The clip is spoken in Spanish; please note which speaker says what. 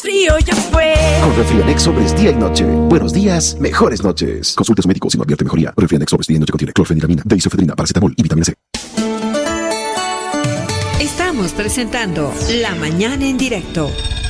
Speaker 1: frío ya fue.
Speaker 2: Con Refrianex Sobres día y noche. Buenos días, mejores noches. Consulte a su médico si no advierte mejoría. Refrianex Sobres día y noche contiene clorfeniramina, deisofedrina, paracetamol y vitamina C.
Speaker 3: Estamos presentando La Mañana en Directo